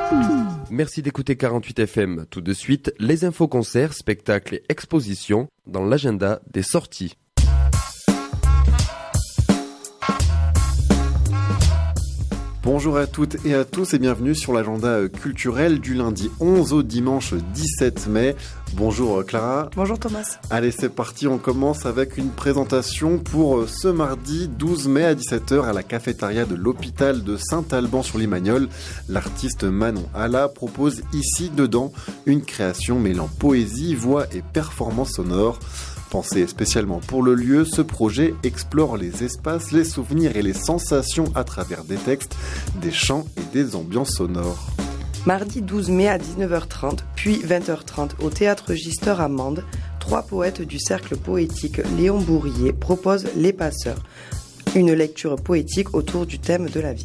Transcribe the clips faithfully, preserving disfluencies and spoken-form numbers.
Merci d'écouter quarante-huit F M. Tout de suite, les infos concerts, spectacles et expositions dans l'agenda des sorties. Bonjour à toutes et à tous et bienvenue sur l'agenda culturel du lundi onze au dimanche dix-sept mai. Bonjour Clara. Bonjour Thomas. Allez, c'est parti, on commence avec une présentation pour ce mardi douze mai à dix-sept heures à la cafétéria de l'hôpital de Saint-Alban-sur-Limagnole. L'artiste Manon Alla propose ici dedans une création mêlant poésie, voix et performance sonore. Pensé spécialement pour le lieu, ce projet explore les espaces, les souvenirs et les sensations à travers des textes, des chants et des ambiances sonores. Mardi douze mai à dix-neuf heures trente, puis vingt heures trente au Théâtre Gisteur à Mende, trois poètes du cercle poétique Léon Bourrier proposent Les Passeurs, une lecture poétique autour du thème de la vie.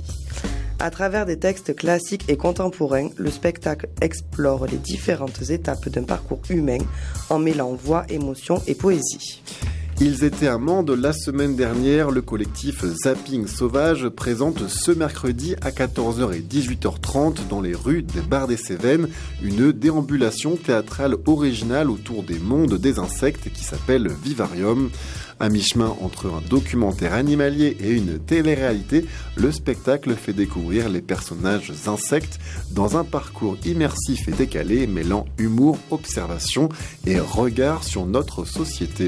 À travers des textes classiques et contemporains, le spectacle explore les différentes étapes d'un parcours humain en mêlant voix, émotion et poésie. Ils étaient à Mende la semaine dernière. Le collectif Zapping Sauvage présente ce mercredi à quatorze heures et dix-huit heures trente dans les rues des Bars des Cévennes une déambulation théâtrale originale autour des mondes des insectes qui s'appelle Vivarium. À mi-chemin entre un documentaire animalier et une télé-réalité, le spectacle fait découvrir les personnages insectes dans un parcours immersif et décalé mêlant humour, observation et regard sur notre société.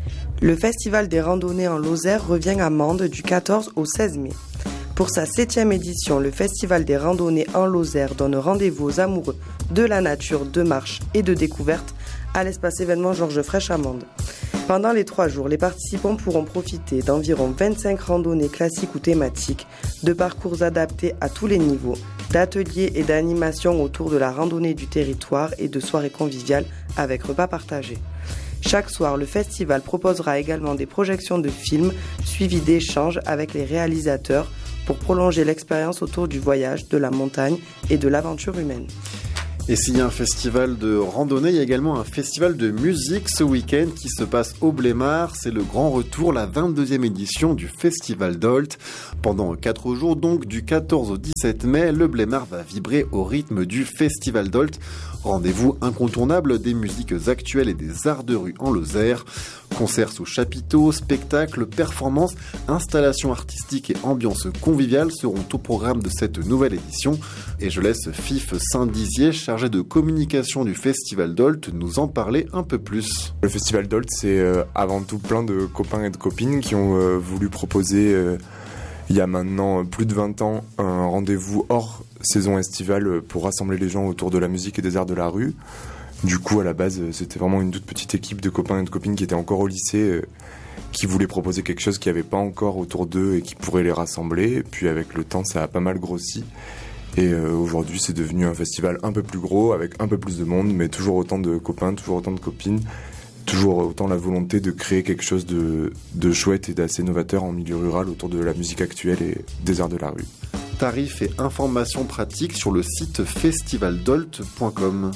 Le Festival des randonnées en Lozère revient à Mende du quatorze au seize mai. Pour sa septième édition, le Festival des randonnées en Lozère donne rendez-vous aux amoureux de la nature, de marche et de découverte à l'espace événement Georges Frêche à Mende. Pendant les trois jours, les participants pourront profiter d'environ vingt-cinq randonnées classiques ou thématiques, de parcours adaptés à tous les niveaux, d'ateliers et d'animations autour de la randonnée du territoire et de soirées conviviales avec repas partagés. Chaque soir, le festival proposera également des projections de films suivies d'échanges avec les réalisateurs pour prolonger l'expérience autour du voyage, de la montagne et de l'aventure humaine. Et s'il y a un festival de randonnée, il y a également un festival de musique ce week-end qui se passe au Blémard. C'est le grand retour, la vingt-deuxième édition du Festival d'Olt. Pendant quatre jours, donc du quatorze au dix-sept mai, le Blémard va vibrer au rythme du Festival d'Olt. Rendez-vous incontournable des musiques actuelles et des arts de rue en Lozère. Concerts sous chapiteaux, spectacles, performances, installations artistiques et ambiances conviviales seront au programme de cette nouvelle édition. Et je laisse Fif Saint-Dizier, chargé de communication du Festival d'Olt, nous en parler un peu plus. Le Festival d'Olt, c'est euh, avant tout plein de copains et de copines qui ont euh, voulu proposer, euh, il y a maintenant plus de vingt ans, un rendez-vous hors saison estivale pour rassembler les gens autour de la musique et des arts de la rue. Du coup, à la base, c'était vraiment une toute petite équipe de copains et de copines qui étaient encore au lycée, euh, qui voulaient proposer quelque chose qu'il n'y avait pas encore autour d'eux et qui pourrait les rassembler. Puis avec le temps, ça a pas mal grossi. Et euh, aujourd'hui, c'est devenu un festival un peu plus gros, avec un peu plus de monde, mais toujours autant de copains, toujours autant de copines, toujours autant la volonté de créer quelque chose de, de chouette et d'assez novateur en milieu rural autour de la musique actuelle et des arts de la rue. Tarifs et informations pratiques sur le site festival dolt point com.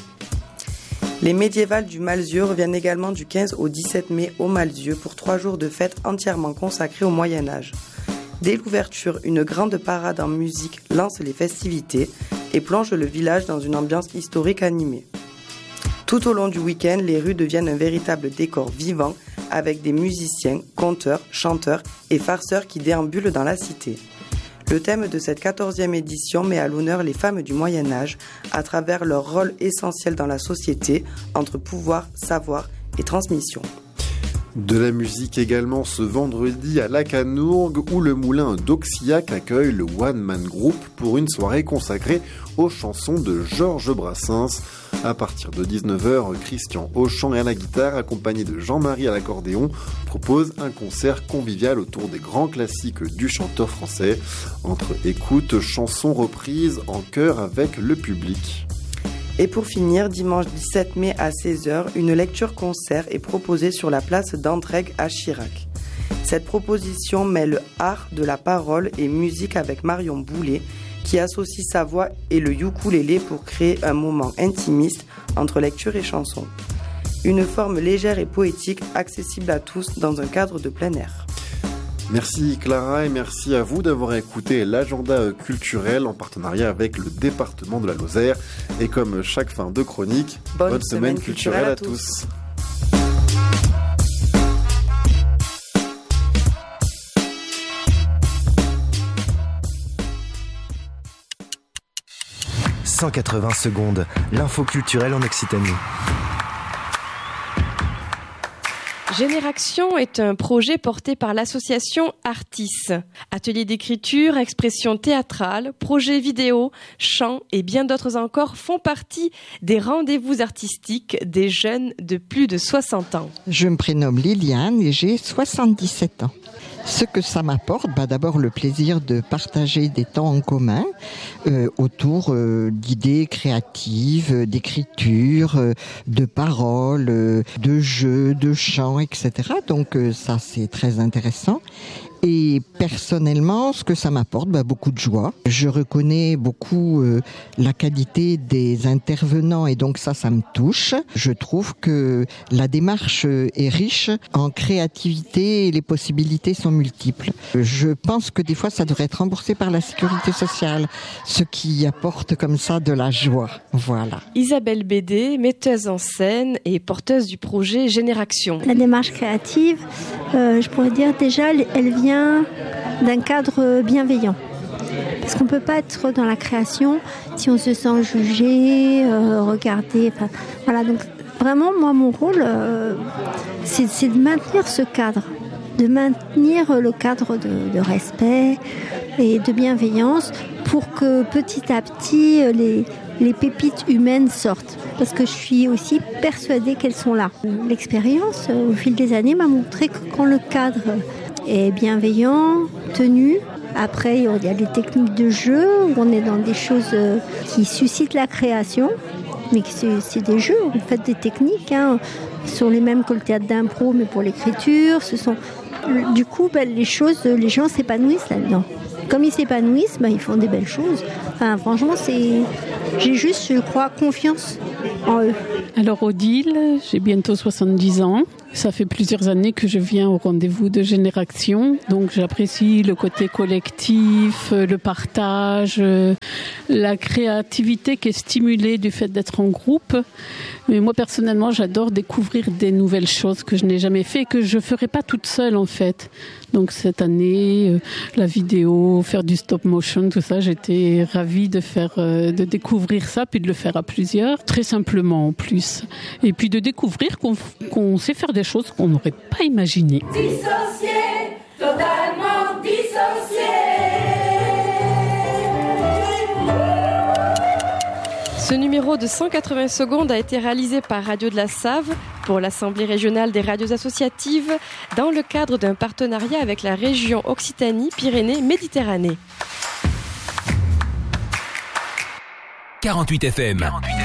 Les médiévales du Malzieu reviennent également du quinze au dix-sept mai au Malzieu pour trois jours de fête entièrement consacrés au Moyen-Âge. Dès l'ouverture, une grande parade en musique lance les festivités et plonge le village dans une ambiance historique animée. Tout au long du week-end, les rues deviennent un véritable décor vivant avec des musiciens, conteurs, chanteurs et farceurs qui déambulent dans la cité. Le thème de cette quatorzième édition met à l'honneur les femmes du Moyen-Âge à travers leur rôle essentiel dans la société entre pouvoir, savoir et transmission. De la musique également ce vendredi à Lacanourgue où le moulin d'Auxiac accueille le One Man Group pour une soirée consacrée aux chansons de Georges Brassens. À partir de dix-neuf heures, Christian au chant et à la guitare, accompagné de Jean-Marie à l'accordéon, propose un concert convivial autour des grands classiques du chanteur français, entre écoute, chansons reprises en chœur avec le public. Et pour finir, dimanche dix-sept mai à seize heures, une lecture-concert est proposée sur la place d'Entraigues à Chirac. Cette proposition mêle art de la parole et musique avec Marion Boulet, qui associe sa voix et le ukulélé pour créer un moment intimiste entre lecture et chanson. Une forme légère et poétique accessible à tous dans un cadre de plein air. Merci Clara et merci à vous d'avoir écouté l'agenda culturel en partenariat avec le département de la Lozère. Et comme chaque fin de chronique, bonne, bonne semaine, semaine culturelle, culturelle à tous. tous. cent quatre-vingts secondes, l'info culturelle en Occitanie. Génération est un projet porté par l'association Artis. Ateliers d'écriture, expression théâtrale, projets vidéo, chants et bien d'autres encore font partie des rendez-vous artistiques des jeunes de plus de soixante ans. Je me prénomme Liliane et j'ai soixante-dix-sept ans. Ce que ça m'apporte, bah d'abord le plaisir de partager des temps en commun euh, autour euh, d'idées créatives, euh, d'écriture, euh, de paroles, euh, de jeux, de chants, et cetera. Donc euh, ça c'est très intéressant. Et personnellement, ce que ça m'apporte, bah, beaucoup de joie. Je reconnais beaucoup euh, la qualité des intervenants et donc ça, ça me touche. Je trouve que la démarche est riche en créativité et les possibilités sont multiples. Je pense que des fois, ça devrait être remboursé par la sécurité sociale, ce qui apporte comme ça de la joie. Voilà. Isabelle Bédé, metteuse en scène et porteuse du projet Génération. La démarche créative, euh, je pourrais dire déjà, elle vient d'un cadre bienveillant. Parce qu'on ne peut pas être dans la création si on se sent jugé, euh, regardé. Enfin, voilà, donc vraiment, moi, mon rôle, euh, c'est, c'est de maintenir ce cadre, de maintenir le cadre de, de respect et de bienveillance pour que petit à petit, les, les pépites humaines sortent. Parce que je suis aussi persuadée qu'elles sont là. L'expérience, au fil des années, m'a montré que quand le cadre est bienveillant, tenu. Après, il y a des techniques de jeu où on est dans des choses qui suscitent la création, mais c'est, c'est des jeux, en fait, des techniques, hein, sont les mêmes que le théâtre d'impro, mais pour l'écriture. Ce sont, du coup, ben, les choses, les gens s'épanouissent là-dedans. Comme ils s'épanouissent, ben, ils font des belles choses. Enfin, franchement, c'est, j'ai juste, je crois, confiance en eux. Alors Odile, j'ai bientôt soixante-dix ans. Ça fait plusieurs années que je viens au rendez-vous de Génération. Donc j'apprécie le côté collectif, le partage, la créativité qui est stimulée du fait d'être en groupe. Mais moi personnellement, j'adore découvrir des nouvelles choses que je n'ai jamais fait et que je ne ferai pas toute seule en fait. Donc cette année, la vidéo, faire du stop motion, tout ça, j'étais ravie de faire, de découvrir ça, puis de le faire à plusieurs, très simplement en plus. Et puis de découvrir qu'on, qu'on sait faire des choses qu'on n'aurait pas imaginées. Dissocié, totalement dissocié. Ce numéro de cent quatre-vingts secondes a été réalisé par Radio de la Save pour l'Assemblée régionale des radios associatives dans le cadre d'un partenariat avec la région Occitanie-Pyrénées-Méditerranée. quarante-huit F M. quarante-huit